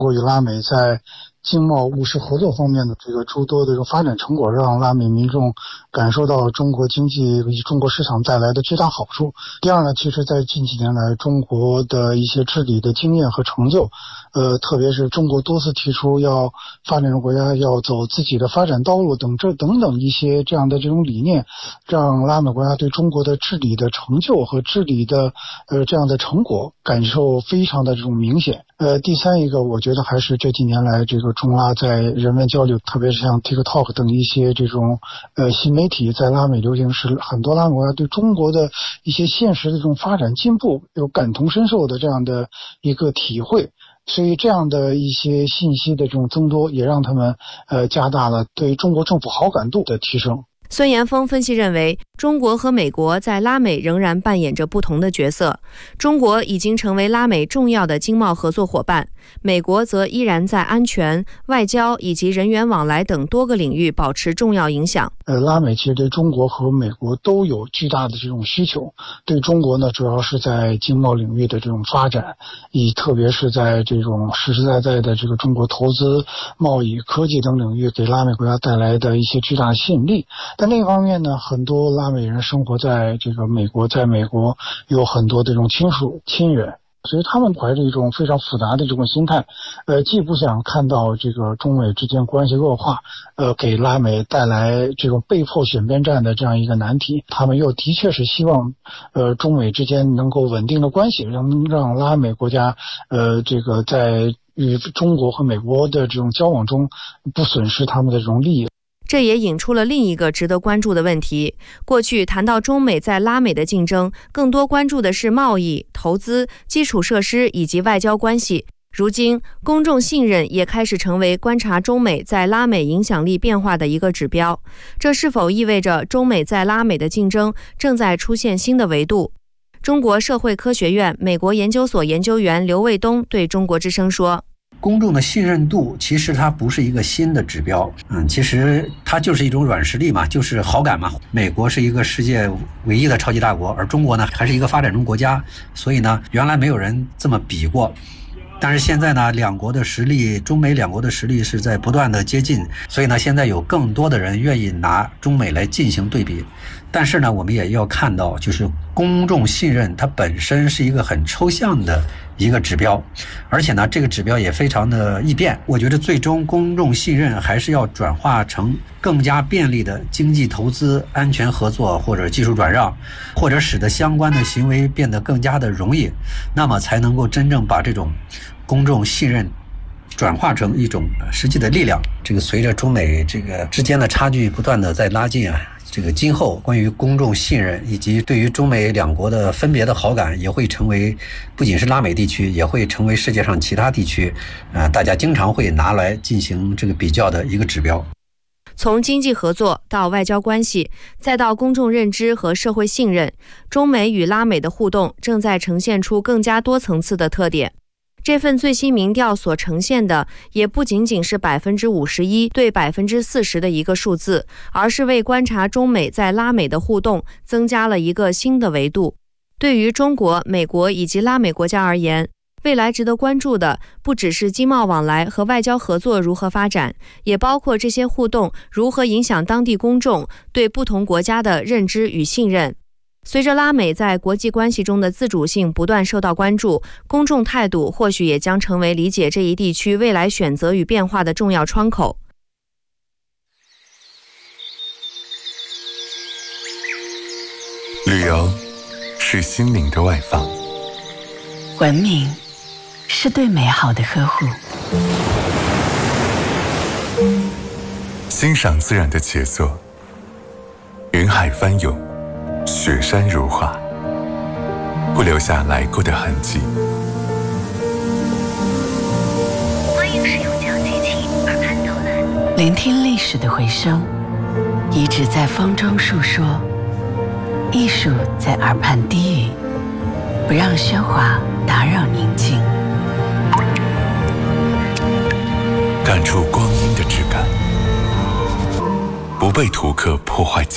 国与拉美在经贸务实合作方面的这个诸多的这个发展成果，让拉美民众感受到中国经济以及中国市场带来的巨大好处。第二呢，其实在近几年来，中国的一些治理的经验和成就，特别是中国多次提出要发展中国家要走自己的发展道路等一些这样的这种理念，让拉美国家对中国的治理的成就和治理的这样的成果感受非常的这种明显。第三一个，我觉得还是这几年来这个中拉在人文交流，特别是像 TikTok 等一些这种新媒体在拉美流行，使很多拉美国家对中国的一些现实的这种发展进步有感同身受的这样的一个体会。所以这样的一些信息的这种增多，也让他们加大了对中国政府好感度的提升。 孙延峰分析认为，中国和美国在拉美仍然扮演着不同的角色。中国已经成为拉美重要的经贸合作伙伴，美国则依然在安全、外交以及人员往来等多个领域保持重要影响。 拉美其实对中国和美国都有巨大的这种需求。对中国呢，主要是在经贸领域的这种发展，特别是在这种实实在在的这个中国投资、贸易、科技等领域给拉美国家带来的一些巨大吸引力。但另一方面呢，很多拉美人生活在这个美国，在美国有很多这种亲人，所以他们怀着一种非常复杂的这种心态，既不想看到这个中美之间关系恶化，给拉美带来这种被迫选边站的这样一个难题，他们又的确是希望，中美之间能够稳定的关系，让拉美国家，这个在与中国和美国的这种交往中不损失他们的这种利益。 这也引出了另一个值得关注的问题。过去谈到中美在拉美的竞争，更多关注的是贸易、投资、基础设施以及外交关系。如今，公众信任也开始成为观察中美在拉美影响力变化的一个指标。这是否意味着中美在拉美的竞争正在出现新的维度？中国社会科学院美国研究所研究员刘卫东对中国之声说， 公众的信任度其实它不是一个新的指标，其实它就是一种软实力嘛，就是好感嘛。美国是一个世界唯一的超级大国，而中国呢还是一个发展中国家，所以呢原来没有人这么比过。但是现在呢，两国的实力，中美两国的实力是在不断的接近，所以呢现在有更多的人愿意拿中美来进行对比。但是呢我们也要看到，就是公众信任它本身是一个很抽象的一个指标，而且呢这个指标也非常的易变。我觉得最终公众信任还是要转化成更加便利的经济投资、安全合作或者技术转让，或者使得相关的行为变得更加的容易，那么才能够真正把这种公众信任转化成一种实际的力量。这个随着中美这个之间的差距不断的在拉近啊，这个今后关于公众信任以及对于中美两国的分别的好感，也会成为不仅是拉美地区，也会成为世界上其他地区大家经常会拿来进行这个比较的一个指标。 从经济合作到外交关系，再到公众认知和社会信任，中美与拉美的互动正在呈现出更加多层次的特点。这份最新民调所呈现的也不仅仅是51%对40%的一个数字，而是为观察中美在拉美的互动增加了一个新的维度。对于中国、美国以及拉美国家而言，未来值得关注的不只是经贸往来和外交合作如何发展，也包括这些互动如何影响当地公众对不同国家的认知与信任。随着拉美在国际关系中的自主性不断受到关注，公众态度或许也将成为理解这一地区未来选择与变化的重要窗口。 旅游是心灵的外放， 文明是对美好的呵护， 欣赏自然的杰作，云海翻涌，雪山如画，不留下来过的痕迹。 欢迎使用讲机器耳畔导览，聆听历史的回声，遗址在风中述说，艺术在耳畔低语，不让喧哗打扰宁静， 感触光阴的质感，不被图刻破坏